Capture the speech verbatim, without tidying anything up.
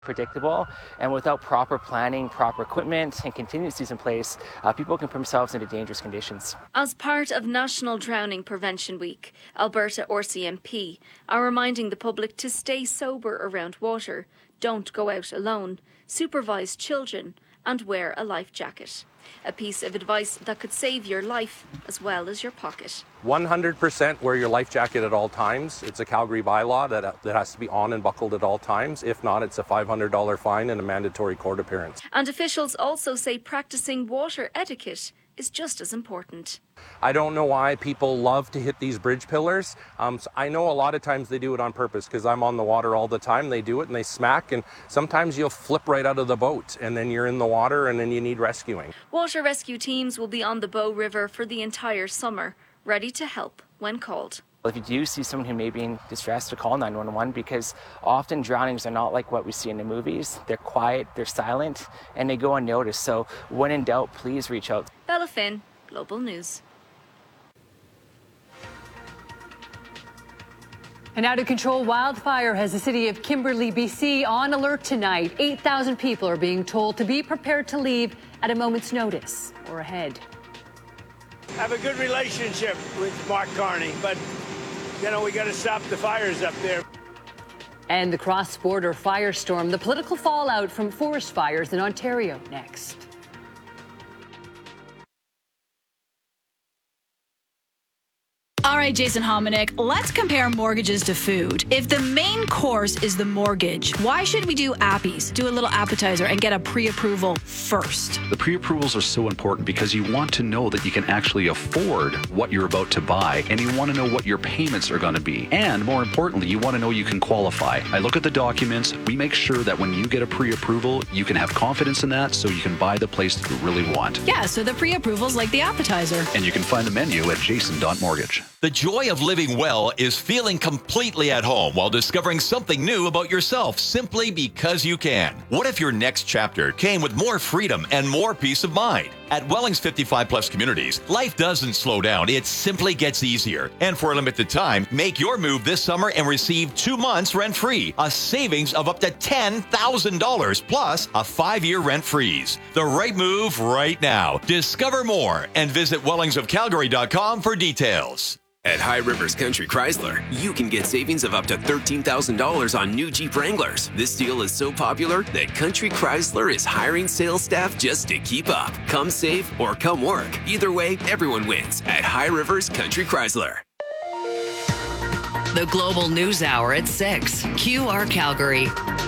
predictable, and without proper planning, proper equipment, and contingencies in place, uh, people can put themselves into dangerous conditions. As part of National Drowning Prevention Week, Alberta R C M P are reminding the public to stay sober around water, don't go out alone, supervise children, and wear a life jacket. A piece of advice that could save your life as well as your pocket. one hundred percent wear your life jacket at all times. It's a Calgary bylaw that, that has to be on and buckled at all times. If not, it's a five hundred dollars fine and a mandatory court appearance. And officials also say practicing water etiquette is just as important. I don't know why people love to hit these bridge pillars. Um, so I know a lot of times they do it on purpose because I'm on the water all the time. They do it and they smack, and sometimes you'll flip right out of the boat and then you're in the water and then you need rescuing. Water rescue teams will be on the Bow River for the entire summer, ready to help when called. If you do see someone who may be in distress, to call nine one one, because often drownings are not like what we see in the movies. They're quiet, they're silent, and they go unnoticed. So when in doubt, please reach out. Bella Finn, Global News. An out-of-control wildfire has the city of Kimberley, B C on alert tonight. eight thousand people are being told to be prepared to leave at a moment's notice or ahead. I have a good relationship with Mark Carney, but, you know, we got to stop the fires up there. And the cross-border firestorm, the political fallout from forest fires in Ontario next. All right, Jason Hominick, let's compare mortgages to food. If the main course is the mortgage, why should we do appies, do a little appetizer, and get a pre-approval first? The pre-approvals are so important because you want to know that you can actually afford what you're about to buy, and you want to know what your payments are going to be. And more importantly, you want to know you can qualify. I look at the documents. We make sure that when you get a pre-approval, you can have confidence in that so you can buy the place that you really want. Yeah, so the pre-approval's like the appetizer. And you can find the menu at jason dot mortgage. The joy of living well is feeling completely at home while discovering something new about yourself simply because you can. What if your next chapter came with more freedom and more peace of mind? At Wellings fifty-five plus communities, life doesn't slow down, it simply gets easier. And for a limited time, make your move this summer and receive two months rent-free, a savings of up to ten thousand dollars plus a five-year rent freeze. The right move right now. Discover more and visit wellings of calgary dot com for details. At High Rivers Country Chrysler, you can get savings of up to thirteen thousand dollars on new Jeep Wranglers. This deal is so popular that Country Chrysler is hiring sales staff just to keep up. Come save or come work. Either way, everyone wins at High Rivers Country Chrysler. The Global News Hour at six. Q R Calgary.